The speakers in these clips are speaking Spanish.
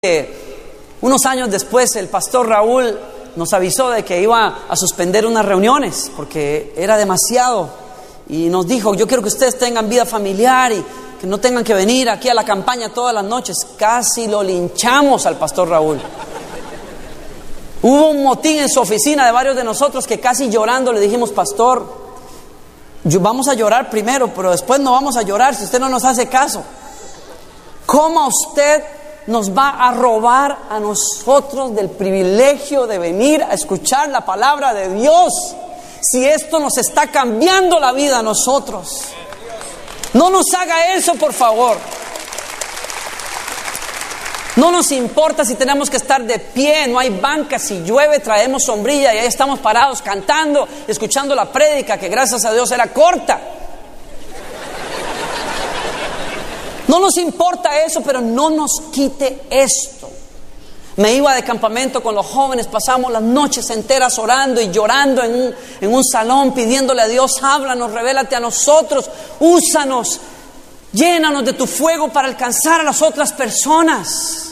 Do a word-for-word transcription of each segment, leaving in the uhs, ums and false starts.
Unos años después el pastor Raúl nos avisó de que iba a suspender unas reuniones porque era demasiado, y nos dijo: yo quiero que ustedes tengan vida familiar y que no tengan que venir aquí a la campaña todas las noches. Casi lo linchamos al pastor Raúl. Hubo un motín en su oficina de varios de nosotros que casi llorando le dijimos: pastor, yo, vamos a llorar primero, pero después no vamos a llorar si usted no nos hace caso. ¿Cómo usted nos va a robar a nosotros del privilegio de venir a escuchar la palabra de Dios, si esto nos está cambiando la vida a nosotros? No nos haga eso, por favor. No nos importa si tenemos que estar de pie, no hay banca, si llueve traemos sombrilla y ahí estamos parados cantando, escuchando la prédica, que gracias a Dios era corta. No nos importa eso, pero no nos quite esto. Me iba de campamento con los jóvenes, pasamos las noches enteras orando y llorando en un, en un salón, pidiéndole a Dios: háblanos, revélate a nosotros, úsanos, llénanos de tu fuego para alcanzar a las otras personas.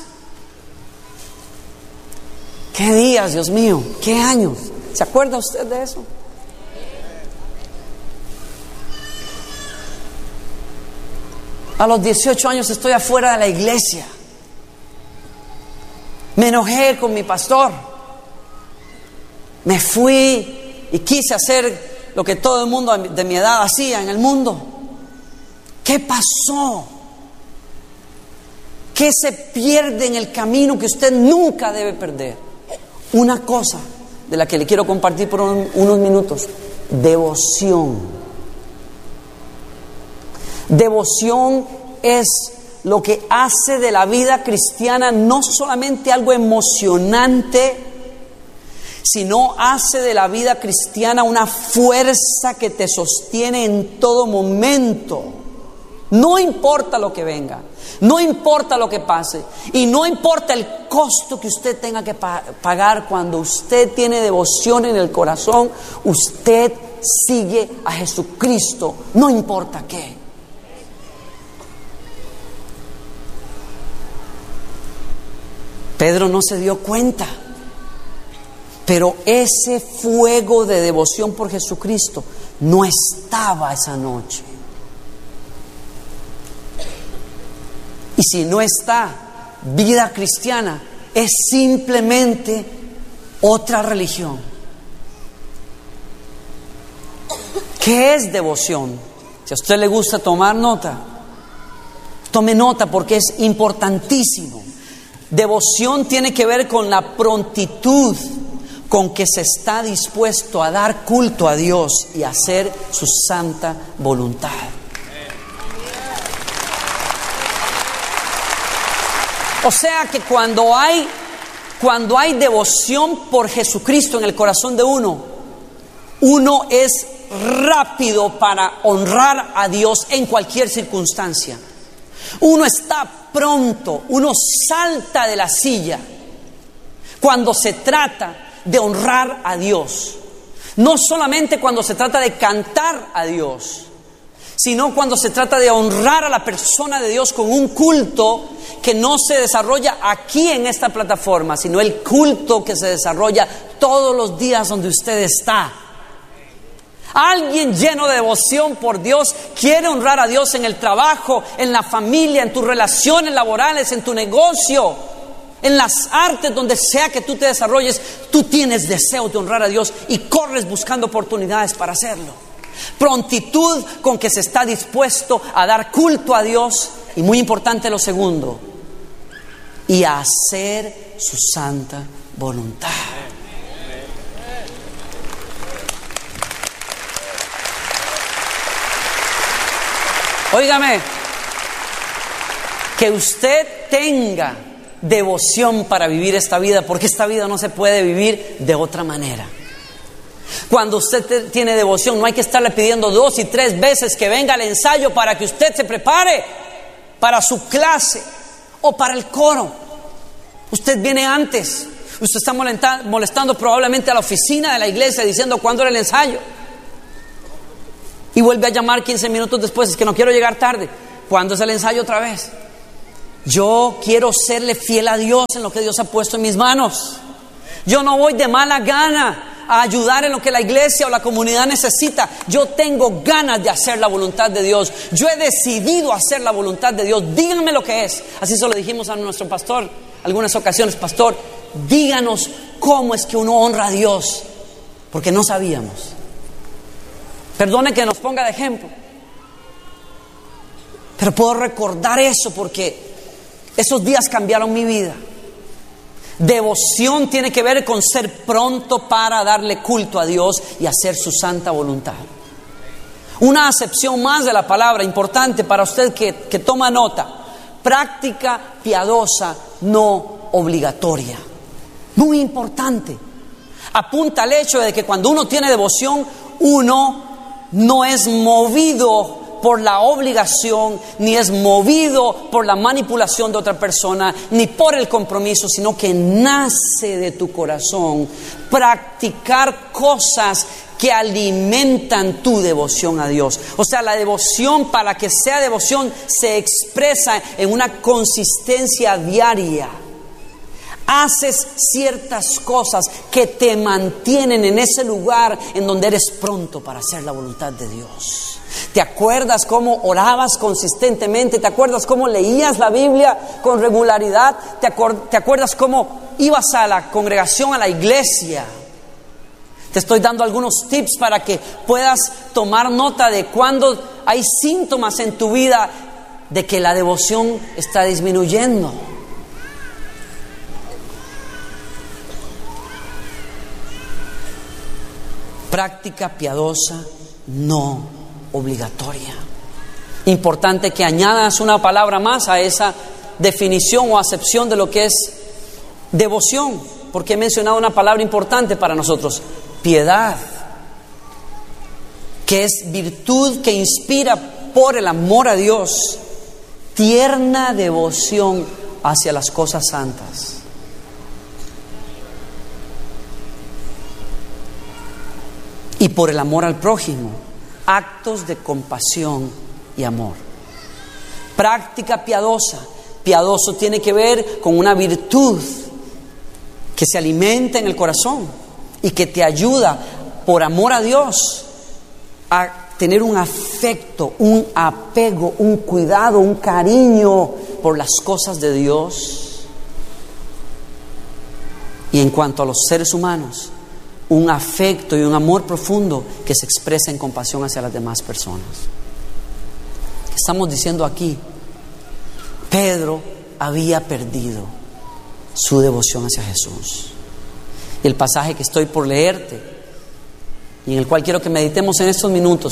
¡Qué días, Dios mío! ¡Qué años! ¿Se acuerda usted de eso? A los dieciocho años estoy afuera de la iglesia. Me enojé con mi pastor. Me fui y quise hacer lo que todo el mundo de mi edad hacía en el mundo. ¿Qué pasó? ¿Qué se pierde en el camino que usted nunca debe perder? Una cosa de la que le quiero compartir por un, unos minutos: devoción. Devoción es lo que hace de la vida cristiana no solamente algo emocionante, sino hace de la vida cristiana una fuerza que te sostiene en todo momento. No importa lo que venga, no importa lo que pase, y no importa el costo que usted tenga que pa- pagar. Cuando usted tiene devoción en el corazón, usted sigue a Jesucristo, no importa qué. Pedro no se dio cuenta, pero ese fuego de devoción por Jesucristo no estaba esa noche. Y si no está, vida cristiana es simplemente otra religión. ¿Qué es devoción? Si a usted le gusta tomar nota, tome nota porque es importantísimo. Devoción tiene que ver con la prontitud con que se está dispuesto a dar culto a Dios y a hacer su santa voluntad. O sea que cuando hay, cuando hay devoción por Jesucristo en el corazón de uno, uno es rápido para honrar a Dios en cualquier circunstancia. Uno está pronto, uno salta de la silla cuando se trata de honrar a Dios. No solamente cuando se trata de cantar a Dios, sino cuando se trata de honrar a la persona de Dios con un culto que no se desarrolla aquí en esta plataforma, sino el culto que se desarrolla todos los días donde usted está. Alguien lleno de devoción por Dios quiere honrar a Dios en el trabajo, en la familia, en tus relaciones laborales, en tu negocio, en las artes, donde sea que tú te desarrolles. Tú tienes deseo de honrar a Dios y corres buscando oportunidades para hacerlo. Prontitud con que se está dispuesto a dar culto a Dios, y muy importante lo segundo, y a hacer su santa voluntad. Óigame, que usted tenga devoción para vivir esta vida, porque esta vida no se puede vivir de otra manera. Cuando usted te, tiene devoción, no hay que estarle pidiendo dos y tres veces que venga al ensayo para que usted se prepare para su clase o para el coro. Usted viene antes. Usted está molesta, molestando probablemente a la oficina de la iglesia diciendo: ¿cuándo era el ensayo? Y vuelve a llamar quince minutos después: es que no quiero llegar tarde. ¿Cuándo es el ensayo otra vez? Yo quiero serle fiel a Dios en lo que Dios ha puesto en mis manos. Yo no voy de mala gana a ayudar en lo que la iglesia o la comunidad necesita. Yo tengo ganas de hacer la voluntad de Dios. Yo he decidido hacer la voluntad de Dios. Díganme lo que es. Así se lo dijimos a nuestro pastor algunas ocasiones. Pastor, díganos cómo es que uno honra a Dios, porque no sabíamos. Perdone que nos ponga de ejemplo, pero puedo recordar eso porque esos días cambiaron mi vida. Devoción tiene que ver con ser pronto para darle culto a Dios y hacer su santa voluntad. Una acepción más de la palabra importante para usted que, que toma nota: práctica piadosa no obligatoria. Muy importante. Apunta al hecho de que cuando uno tiene devoción, uno no es movido por la obligación, ni es movido por la manipulación de otra persona, ni por el compromiso, sino que nace de tu corazón practicar cosas que alimentan tu devoción a Dios. O sea, la devoción, para que sea devoción, se expresa en una consistencia diaria. Haces ciertas cosas que te mantienen en ese lugar en donde eres pronto para hacer la voluntad de Dios. ¿Te acuerdas cómo orabas consistentemente? ¿Te acuerdas cómo leías la Biblia con regularidad? ¿Te, acu- ¿Te acuerdas cómo ibas a la congregación, a la iglesia? Te estoy dando algunos tips para que puedas tomar nota de cuando hay síntomas en tu vida de que la devoción está disminuyendo. Práctica piadosa no obligatoria. Importante que añadas una palabra más a esa definición o acepción de lo que es devoción, porque he mencionado una palabra importante para nosotros: piedad, que es virtud que inspira por el amor a Dios, tierna devoción hacia las cosas santas. Y por el amor al prójimo, actos de compasión y amor. Práctica piadosa. Piadoso tiene que ver con una virtud que se alimenta en el corazón y que te ayuda, por amor a Dios, a tener un afecto, un apego, un cuidado, un cariño por las cosas de Dios. Y en cuanto a los seres humanos, un afecto y un amor profundo que se expresa en compasión hacia las demás personas. Estamos diciendo aquí, Pedro había perdido su devoción hacia Jesús. Y el pasaje que estoy por leerte, y en el cual quiero que meditemos en estos minutos,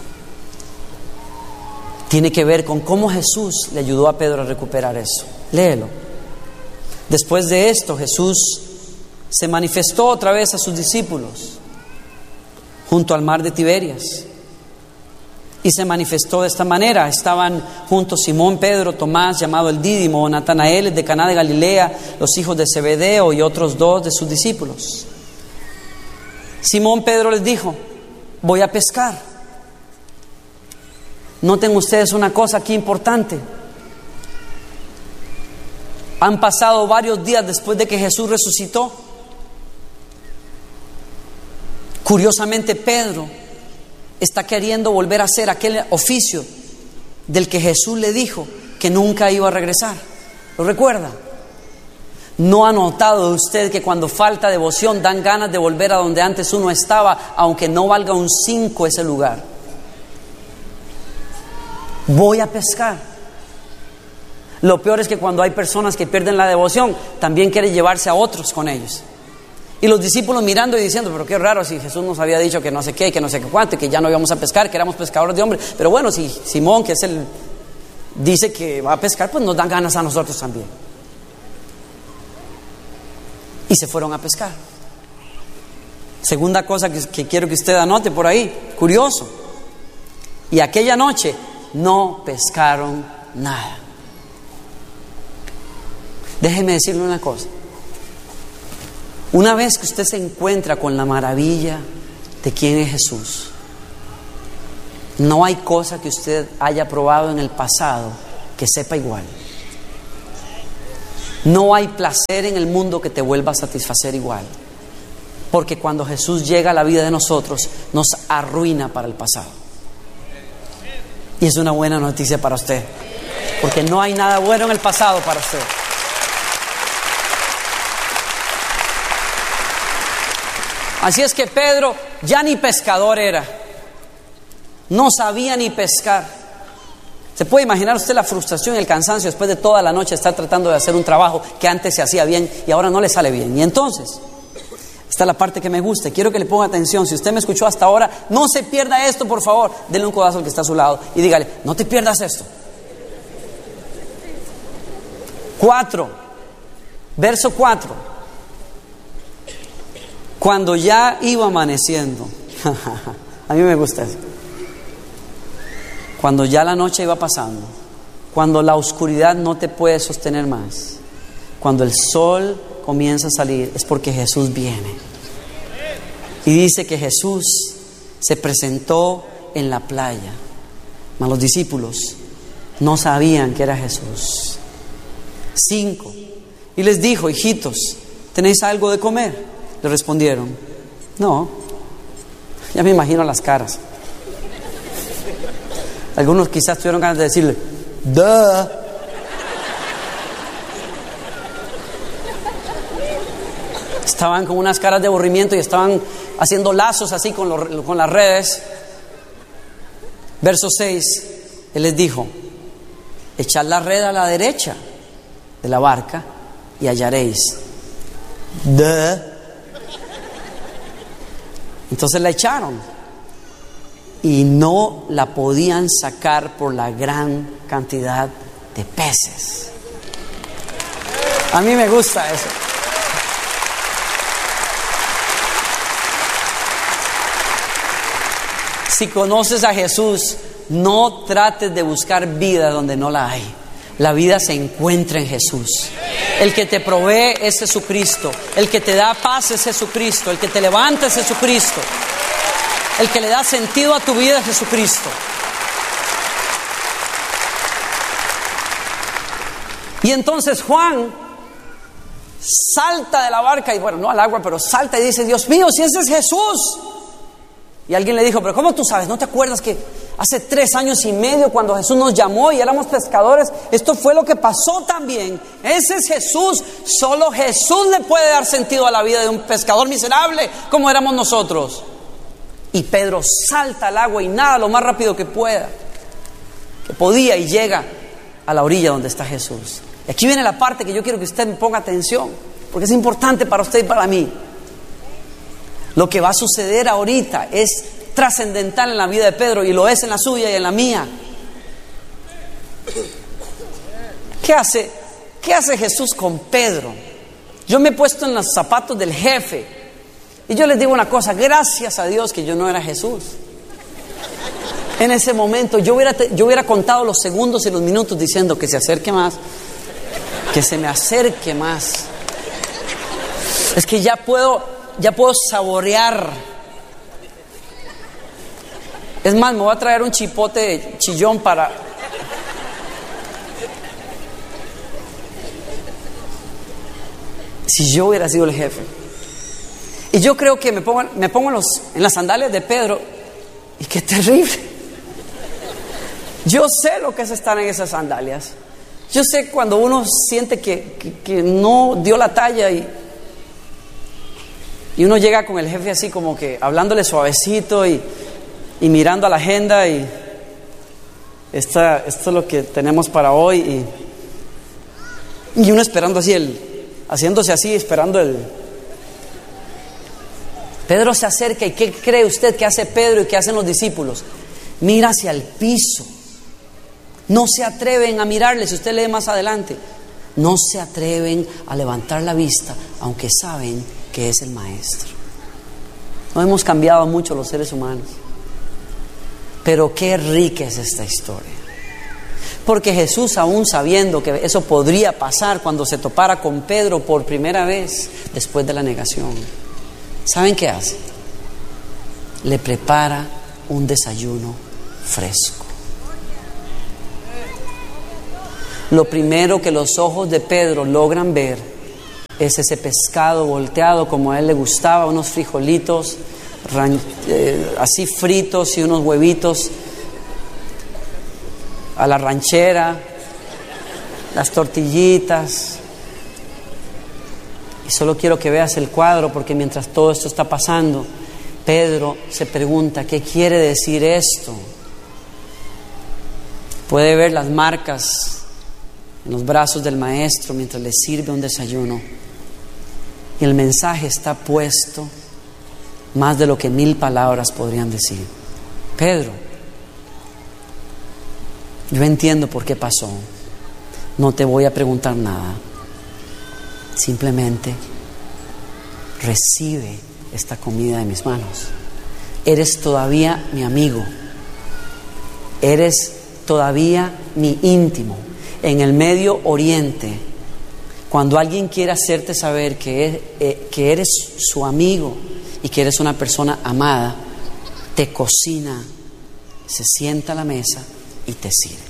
tiene que ver con cómo Jesús le ayudó a Pedro a recuperar eso. Léelo. Después de esto, Jesús se manifestó otra vez a sus discípulos junto al mar de Tiberias. Y se manifestó de esta manera. Estaban juntos Simón, Pedro, Tomás, llamado el Dídimo, Natanael de Caná de Galilea, los hijos de Zebedeo y otros dos de sus discípulos. Simón Pedro les dijo: voy a pescar. Noten ustedes una cosa aquí importante. Han pasado varios días después de que Jesús resucitó. Curiosamente, Pedro está queriendo volver a hacer aquel oficio del que Jesús le dijo que nunca iba a regresar. ¿Lo recuerda? ¿No ha notado usted que cuando falta devoción dan ganas de volver a donde antes uno estaba, aunque no valga un cinco ese lugar? Voy a pescar. Lo peor es que cuando hay personas que pierden la devoción, también quieren llevarse a otros con ellos. Y los discípulos mirando y diciendo: pero qué raro, si Jesús nos había dicho que no sé qué, que no sé qué cuánto, que ya no íbamos a pescar, que éramos pescadores de hombres. Pero bueno, si Simón, que es el, dice que va a pescar, pues nos dan ganas a nosotros también. Y se fueron a pescar. Segunda cosa que, que quiero que usted anote por ahí, curioso. Y aquella noche no pescaron nada. Déjeme decirle una cosa. Una vez que usted se encuentra con la maravilla de quién es Jesús, no hay cosa que usted haya probado en el pasado que sepa igual. No hay placer en el mundo que te vuelva a satisfacer igual. Porque cuando Jesús llega a la vida de nosotros, nos arruina para el pasado. Y es una buena noticia para usted. Porque no hay nada bueno en el pasado para usted. Así es que Pedro ya ni pescador era. No sabía ni pescar. ¿Se puede imaginar usted la frustración y el cansancio después de toda la noche estar tratando de hacer un trabajo que antes se hacía bien y ahora no le sale bien? Y entonces, esta es la parte que me gusta. Quiero que le ponga atención. Si usted me escuchó hasta ahora, no se pierda esto, por favor. Denle un codazo al que está a su lado y dígale, no te pierdas esto. Cuatro. Verso cuatro. Cuando ya iba amaneciendo. A mí me gusta eso. Cuando ya la noche iba pasando. Cuando la oscuridad no te puede sostener más. Cuando el sol comienza a salir, es porque Jesús viene. Y dice que Jesús se presentó en la playa. Mas los discípulos no sabían que era Jesús. Cinco. Y les dijo, hijitos, ¿tenéis algo de comer? Le respondieron, no. Ya me imagino las caras. Algunos quizás tuvieron ganas de decirle, duh. Estaban con unas caras de aburrimiento y estaban haciendo lazos así con, lo, con las redes. Verso seis, Él les dijo, echad la red a la derecha de la barca y hallaréis. Duh. Entonces la echaron y no la podían sacar por la gran cantidad de peces. A mí me gusta eso. Si conoces a Jesús, no trates de buscar vida donde no la hay. La vida se encuentra en Jesús. El que te provee es Jesucristo. El que te da paz es Jesucristo. El que te levanta es Jesucristo. El que le da sentido a tu vida es Jesucristo. Y entonces Juan salta de la barca y bueno, no al agua, pero salta y dice, Dios mío, si ese es Jesús. Y alguien le dijo, pero ¿cómo tú sabes? ¿No te acuerdas que hace tres años y medio cuando Jesús nos llamó y éramos pescadores? Esto fue lo que pasó también. Ese es Jesús. Solo Jesús le puede dar sentido a la vida de un pescador miserable como éramos nosotros. Y Pedro salta al agua y nada lo más rápido que pueda, que podía, y llega a la orilla donde está Jesús. Y aquí viene la parte que yo quiero que usted me ponga atención, porque es importante para usted y para mí. Lo que va a suceder ahorita es trascendental en la vida de Pedro y lo es en la suya y en la mía. ¿Qué hace, qué hace Jesús con Pedro? Yo me he puesto en los zapatos del jefe y yo les digo una cosa, gracias a Dios que yo no era Jesús. En ese momento yo hubiera, yo hubiera contado los segundos y los minutos diciendo que se acerque más, que se me acerque más. Es que ya puedo... Ya puedo saborear. Es más, me voy a traer un chipote chillón para... Si yo hubiera sido el jefe. Y yo creo que me pongo, me pongo en, los, en las sandalias de Pedro. Y qué terrible. Yo sé lo que es estar en esas sandalias. Yo sé cuando uno siente que, que, que no dio la talla y... Y uno llega con el jefe así como que hablándole suavecito y, y mirando a la agenda y esta, esto es lo que tenemos para hoy y, y uno esperando así, el, haciéndose así, esperando el... Pedro se acerca y ¿qué cree usted que hace Pedro y que hacen los discípulos? Mira hacia el piso. No se atreven a mirarle, si usted lee más adelante. No se atreven a levantar la vista, aunque saben que es el Maestro. No hemos cambiado mucho los seres humanos, pero qué rica es esta historia. Porque Jesús, aún sabiendo que eso podría pasar cuando se topara con Pedro por primera vez después de la negación, ¿saben qué hace? Le prepara un desayuno fresco. lo primero que los ojos de Pedro logran ver es ese pescado volteado como a él le gustaba, unos frijolitos ran, eh, así fritos y unos huevitos a la ranchera, las tortillitas. Y solo quiero que veas el cuadro, porque mientras todo esto está pasando, Pedro se pregunta, ¿qué quiere decir esto? Puede ver las marcas en los brazos del maestro mientras le sirve un desayuno. Y el mensaje está puesto más de lo que mil palabras podrían decir. Pedro, yo entiendo por qué pasó. No te voy a preguntar nada. Simplemente recibe esta comida de mis manos. Eres todavía mi amigo. Eres todavía mi íntimo. En el Medio Oriente, cuando alguien quiere hacerte saber que, es, eh, que eres su amigo y que eres una persona amada, te cocina, se sienta a la mesa y te sirve.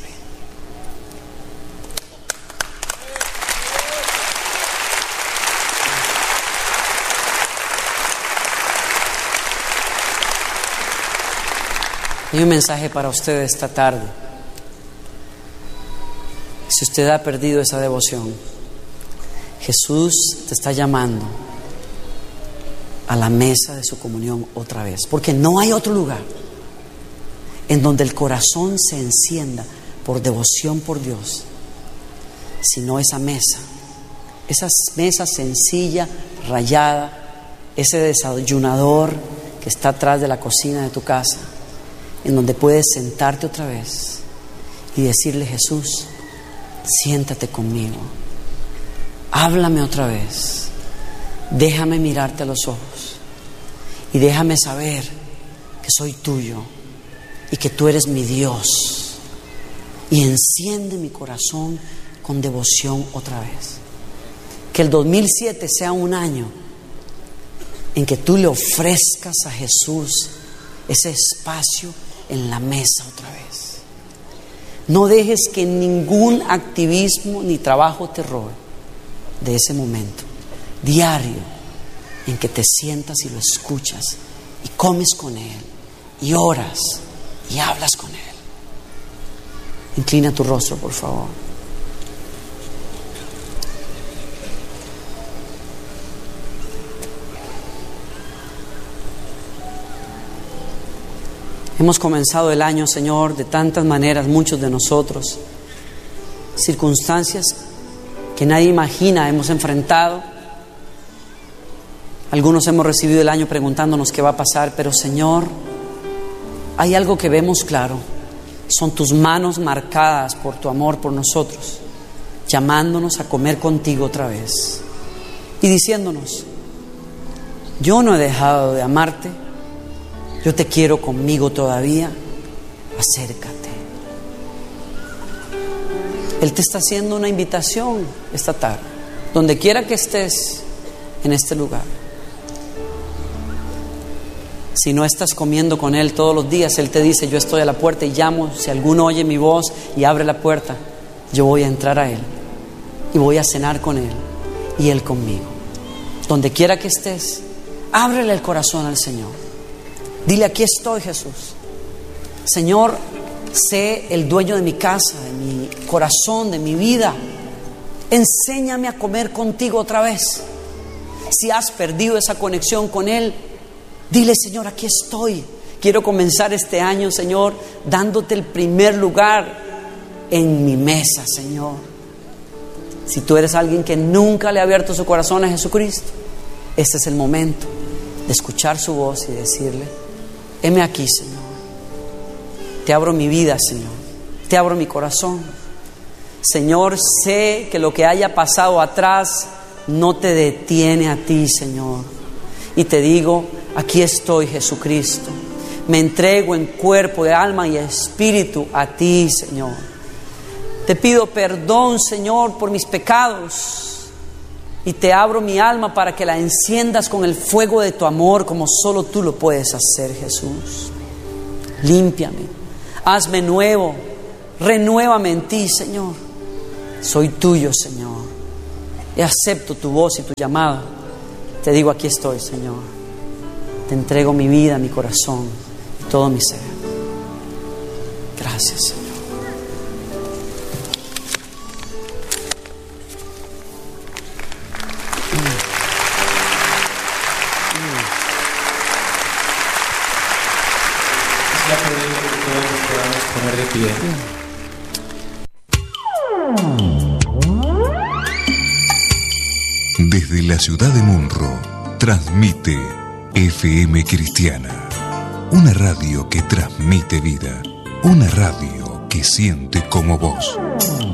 Hay un mensaje para usted esta tarde. Si usted ha perdido esa devoción, Jesús te está llamando a la mesa de su comunión otra vez, porque no hay otro lugar en donde el corazón se encienda por devoción por Dios, sino esa mesa, esa mesa sencilla, rayada, ese desayunador que está atrás de la cocina de tu casa, en donde puedes sentarte otra vez y decirle: Jesús, siéntate conmigo, háblame otra vez, déjame mirarte a los ojos y déjame saber que soy tuyo y que tú eres mi Dios, y enciende mi corazón con devoción otra vez. Que el dos mil siete sea un año en que tú le ofrezcas a Jesús ese espacio en la mesa otra vez. No dejes que ningún activismo ni trabajo te robe de ese momento diario en que te sientas y lo escuchas y comes con Él y oras y hablas con Él. Inclina tu rostro, por favor. Hemos comenzado el año, Señor, de tantas maneras, muchos de nosotros, circunstancias que nadie imagina hemos enfrentado. Algunos hemos recibido el año preguntándonos qué va a pasar, pero Señor, hay algo que vemos claro: son tus manos marcadas por tu amor por nosotros, llamándonos a comer contigo otra vez y diciéndonos: yo no he dejado de amarte, yo te quiero conmigo todavía, acércate. Él te está haciendo una invitación esta tarde, donde quiera que estés en este lugar. Si no estás comiendo con Él todos los días, Él te dice: yo estoy a la puerta y llamo. Si alguno oye mi voz y abre la puerta, yo voy a entrar a Él y voy a cenar con Él y Él conmigo. Donde quiera que estés, ábrele el corazón al Señor. Dile: aquí estoy, Jesús. Señor, sé el dueño de mi casa, de mi corazón, de mi vida. Enséñame a comer contigo otra vez. Si has perdido esa conexión con Él, dile: Señor, aquí estoy. Quiero comenzar este año, Señor, dándote el primer lugar en mi mesa, Señor. Si tú eres alguien que nunca le ha abierto su corazón a Jesucristo, este es el momento de escuchar su voz y decirle: heme aquí, Señor. Te abro mi vida, Señor. Te abro mi corazón. Señor, sé que lo que haya pasado atrás no te detiene a ti, Señor. Y te digo: aquí estoy, Jesucristo. Me entrego en cuerpo, de alma y espíritu a ti, Señor. Te pido perdón, Señor, por mis pecados. Y te abro mi alma para que la enciendas con el fuego de tu amor, como solo tú lo puedes hacer, Jesús. Límpiame, hazme nuevo, renuévame en ti, Señor. Soy tuyo, Señor. Y acepto tu voz y tu llamada. Te digo, aquí estoy, Señor. Te entrego mi vida, mi corazón y todo mi ser. Gracias, Señor. Poner de pie. Desde la ciudad de Munro, transmite F M Cristiana, una radio que transmite vida, una radio que siente como vos.